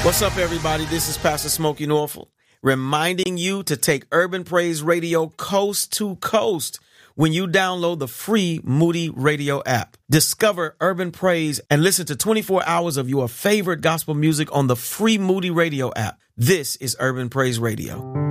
What's up, everybody? This is Pastor Smokey Norfolk, reminding you to take Urban Praise Radio coast to coast when you download the free Moody Radio app. Discover Urban Praise and listen to 24 hours of your favorite gospel music on the free Moody Radio app. This is Urban Praise Radio.